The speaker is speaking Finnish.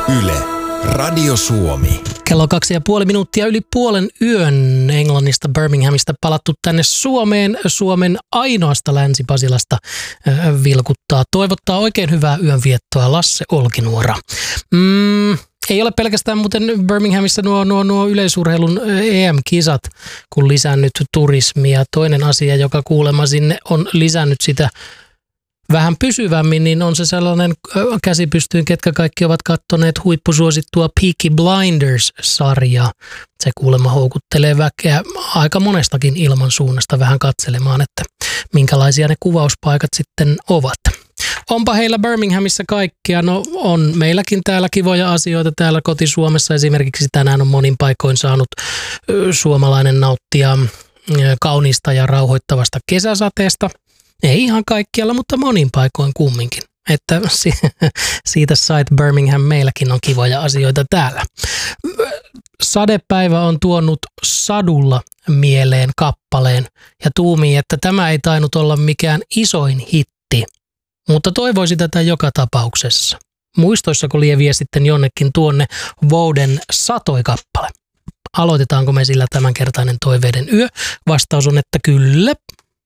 Yle, Radio Suomi. Kello 2,5 minuuttia yli puolen yön Englannista Birminghamista palattu tänne Suomeen. Suomen ainoasta Länsi-Pasilasta vilkuttaa. Toivottaa oikein hyvää yönviettoa Lasse Olkinuora. Ei ole pelkästään muuten Birminghamissa nuo yleisurheilun EM-kisat, kun lisännyt turismia. Toinen asia, joka kuulemma sinne on lisännyt sitä vähän pysyvämmin, niin on se sellainen käsi pystyyn, ketkä kaikki ovat kattoneet huippusuosittua Peaky Blinders-sarjaa. Se kuulemma houkuttelee väkeä aika monestakin ilmansuunnasta vähän katselemaan, että minkälaisia ne kuvauspaikat sitten ovat. Onpa heillä Birminghamissa kaikkia. No on meilläkin täällä kivoja asioita täällä koti-Suomessa. Esimerkiksi tänään on monin paikoin saanut suomalainen nauttia kauniista ja rauhoittavasta kesäsateesta. Ei ihan kaikkialla, mutta monin paikoin kumminkin. Että siitä sait Birmingham, meilläkin on kivoja asioita täällä. Sadepäivä on tuonut Sadulla mieleen kappaleen ja tuumii, että tämä ei tainnut olla mikään isoin hitti, mutta toivoisi tätä joka tapauksessa. Muistoissako lieviä sitten jonnekin tuonne Vouden Satoi-kappale? Aloitetaanko me sillä tämänkertainen toiveiden yö? Vastaus on, että kyllä.